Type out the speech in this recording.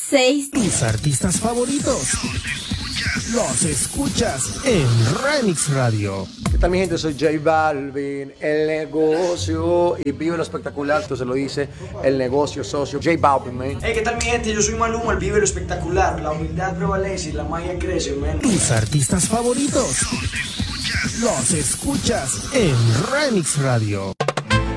6. Tus artistas favoritos los escuchas en Remix Radio. ¿Qué tal, mi gente? Soy J Balvin, el negocio, y vive lo espectacular, esto se lo dice el negocio socio, J Balvin, man. Hey, ¿qué tal, mi gente? Yo soy Maluma, el vive lo espectacular, la humildad prevalece y la magia crece, man. Tus artistas favoritos los escuchas en Remix Radio.